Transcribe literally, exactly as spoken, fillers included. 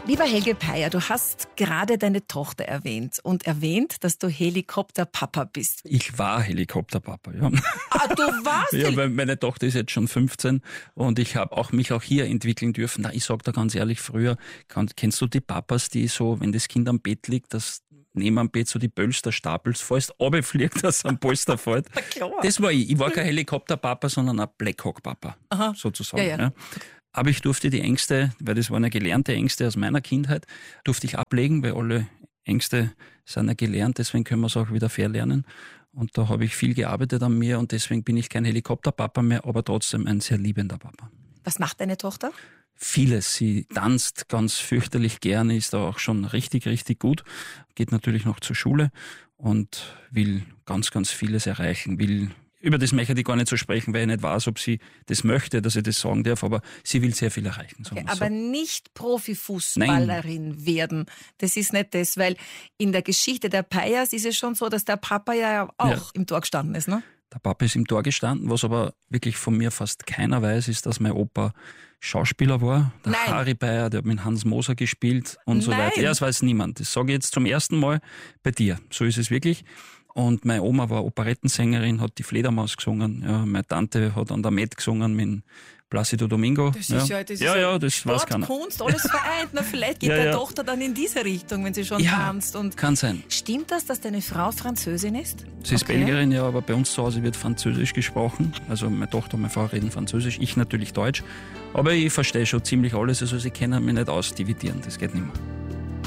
Lieber Helge Peier, du hast gerade deine Tochter erwähnt und erwähnt, dass du Helikopterpapa bist. Ich war Helikopterpapa, ja. Ah, du warst? Ja, weil meine Tochter ist jetzt schon fünfzehn und ich habe auch mich auch hier entwickeln dürfen. Na, ich sag da ganz ehrlich, früher, kann, kennst du die Papas, die so, wenn das Kind am Bett liegt, das neben am Bett so die Pölster stapelst, fällst, runterfliegt, dass am Polster fällt. Das war ich. Ich war kein Helikopterpapa, sondern ein Blackhawk-Papa, sozusagen. Ja, ja. Ja. Aber ich durfte die Ängste, weil das waren ja gelernte Ängste aus meiner Kindheit, durfte ich ablegen, weil alle Ängste sind ja gelernt, deswegen können wir es auch wieder verlernen. Und da habe ich viel gearbeitet an mir und deswegen bin ich kein Helikopterpapa mehr, aber trotzdem ein sehr liebender Papa. Was macht deine Tochter? Vieles. Sie tanzt ganz fürchterlich gerne, ist da auch schon richtig, richtig gut, geht natürlich noch zur Schule und will ganz, ganz vieles erreichen, will... Über das möchte ich gar nicht so sprechen, weil ich nicht weiß, ob sie das möchte, dass ich das sagen darf, aber sie will sehr viel erreichen. Okay, aber so. Nicht Profifußballerin Nein. werden. Das ist nicht das, weil in der Geschichte der Peiers ist es schon so, dass der Papa ja auch ja. im Tor gestanden ist, ne? Der Papa ist im Tor gestanden, was aber wirklich von mir fast keiner weiß, ist, dass mein Opa Schauspieler war. Der Nein. Harry Peier, der hat mit Hans Moser gespielt und so Nein. weiter. Ja, das weiß niemand. Das sage ich jetzt zum ersten Mal bei dir. So ist es wirklich. Und meine Oma war Operettensängerin, hat die Fledermaus gesungen. Ja, meine Tante hat an der Met gesungen mit Plácido Domingo. Das ist ja, das ja, ist ja, das Sport, weiß keiner. Kunst, alles vereint. Na, vielleicht geht ja, der ja. Tochter dann in diese Richtung, wenn sie schon ja, tanzt. Und kann sein. Stimmt das, dass deine Frau Französin ist? Sie ist okay. Belgierin, ja, aber bei uns zu Hause wird Französisch gesprochen. Also meine Tochter und meine Frau reden Französisch, ich natürlich Deutsch. Aber ich verstehe schon ziemlich alles, also sie können mich nicht ausdividieren, das geht nicht mehr.